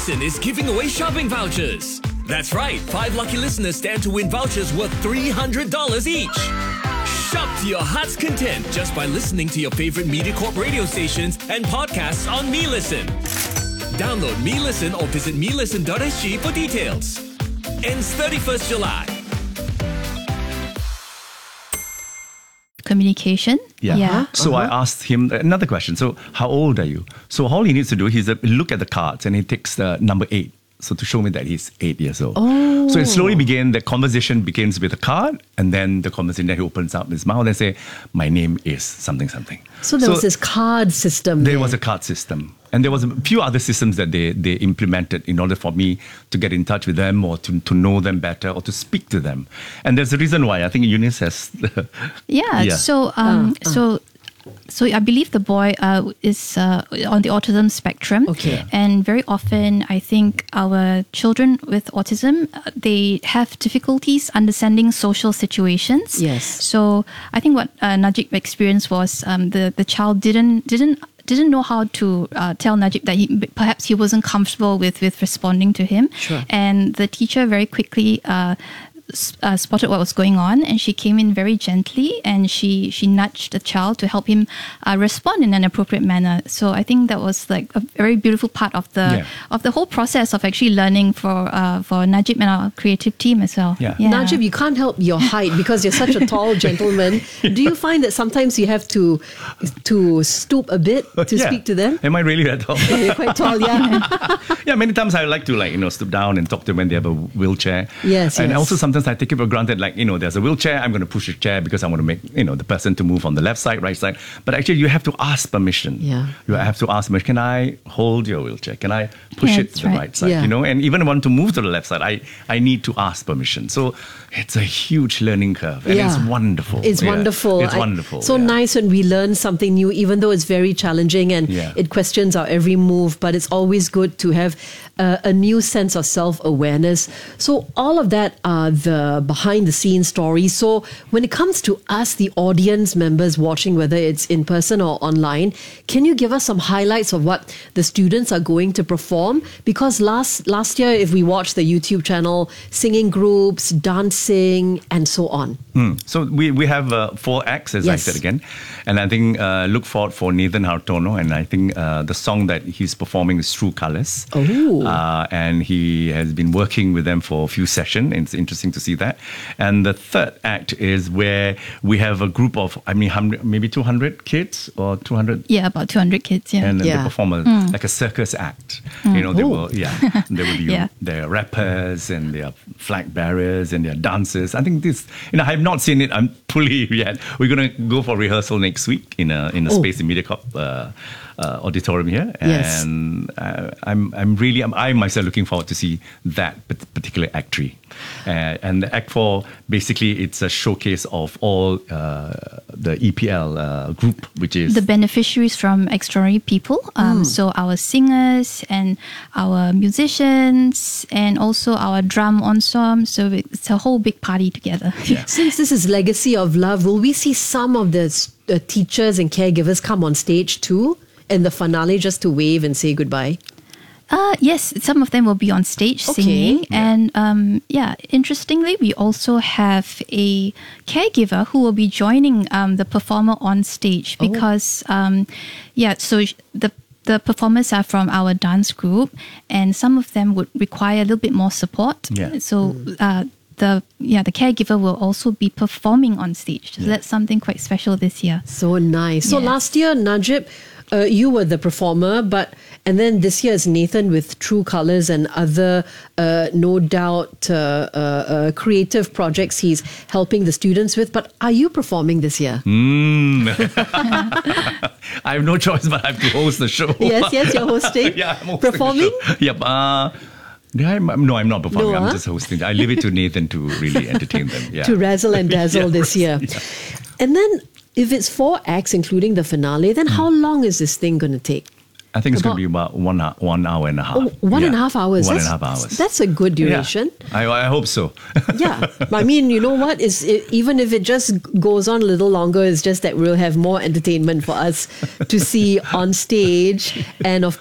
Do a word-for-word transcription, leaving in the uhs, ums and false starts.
Listen is giving away shopping vouchers. That's right, five lucky listeners stand to win vouchers worth three hundred dollars each. Shop to your heart's content just by listening to your favorite MediaCorp radio stations and podcasts on MeListen. Download MeListen or visit me listen dot s g for details. Ends thirty-first July. Communication. Yeah. yeah. So Uh-huh. I asked him another question. So how old are you? So all he needs to do is uh, look at the cards and he takes the number eight. So to show me that he's eight years old. Oh. So it slowly began, the conversation begins with a card and then the conversation that he opens up his mouth and say, my name is something, something. So there was this card system. There was a card system. And there was a few other systems that they, they implemented in order for me to get in touch with them or to, to know them better or to speak to them. And there's a reason why. I think Eunice has... Yeah, Yeah. so um, Uh, uh. so so I believe the boy uh, is uh, on the autism spectrum. Okay. And very often, I think our children with autism, uh, they have difficulties understanding social situations. Yes. So I think what uh, Najib experienced was um, the the child didn't didn't. didn't know how to uh, tell Najib that he perhaps he wasn't comfortable with, with responding to him. Sure. And the teacher very quickly uh, s- uh, spotted what was going on, and she came in very gently and she she nudged the child to help him uh, respond in an appropriate manner. So I think that was like a very beautiful part of the Yeah. of the whole process of actually learning for uh, for Najib and our creative team as well. Yeah. Najib, you can't help your height because you're such a tall gentleman. Do you find that sometimes you have to to stoop a bit to Yeah. speak to them? Am I really that tall? You're quite tall, yeah. Yeah, many times I like to like, you know, stoop down and talk to them when they have a wheelchair. Yes, And yes. also sometimes I take it for granted, like, you know, there's a wheelchair, I'm going to push a chair because I want to make, you know, the person to move on the left side, right side. But actually you have to ask permission. Yeah. You have to ask permission. Can I hold your wheelchair? Can I push Yeah, it to that's the right. right side? Yeah. You know, and even want to move to the left side, I, I need to ask permission. So it's a huge learning curve and it's Yeah. wonderful. It's Yeah. wonderful. It's I- wonderful. so yeah. nice when we learn something new, even though it's very challenging and Yeah. it questions our every move, but it's always good to have uh, a new sense of self-awareness. So all of that are the behind the scenes stories. So when it comes to us, the audience members watching, whether it's in person or online, can you give us some highlights of what the students are going to perform? Because last last year, if we watch the YouTube channel, singing groups, dancing, and so on. Hmm. So we, we have uh, four acts, as I Yes. said again. And I think uh, look forward for Nathan Hartono. And I think uh, the song that he's performing is True Colours. Oh. Uh, and he has been working with them for a few sessions. It's interesting to see that. And the third act is where we have a group of, I mean, one hundred, maybe two hundred kids or two hundred. Yeah, about two hundred kids. Yeah. And then Yeah. they perform a, like a circus act. You know, they Oh. will, yeah, there will be Yeah. there are rappers and there are flag bearers and there are dancers. I think this, you know, I have not seen it um, fully yet. We're going to go for rehearsal next week in a in a Oh. space in MediaCorp uh, uh, auditorium here, Yes. and uh, I'm I'm really I'm, I myself looking forward to see that pat- particular act three. Uh, and the Act four, basically, it's a showcase of all uh, the E P L uh, group, which is the beneficiaries from Extraordinary People. Um, So our singers and our musicians and also our drum ensemble. So it's a whole big party together. Yeah. Since this is Legacy of Love, will we see some of the uh, teachers and caregivers come on stage too in the finale just to wave and say goodbye? Uh, yes, some of them will be on stage Okay. singing. And um, yeah, interestingly, we also have a caregiver who will be joining um, the performer on stage because, um, yeah, so sh- the the performers are from our dance group and some of them would require a little bit more support. Yeah. So uh, the yeah the caregiver will also be performing on stage. So that's something quite special this year. So nice. So Yes. last year, Najib, uh, you were the performer, but and then this year is Nathan with True Colours and other, uh, no doubt, uh, uh, uh, creative projects he's helping the students with. But are you performing this year? Mm. I have no choice but I have to host the show. Yes, yes, you're hosting. Yeah, I'm hosting Performing? the show. Yep. Uh, did I, no, I'm not performing. No, I'm huh? just hosting. I leave it to Nathan to really entertain them. Yeah. To razzle and dazzle Yeah, this year. yeah. And then if it's four acts, including the finale, then how long is this thing going to take? I think it's going About- to be about one hou- one hour and a half. Oh, one Yeah. and a half hours. One that's, and a half hours. That's a good duration. Yeah. I, I hope so. Yeah. I mean, you know what? Is it, even if it just goes on a little longer, it's just that we'll have more entertainment for us to see on stage. And of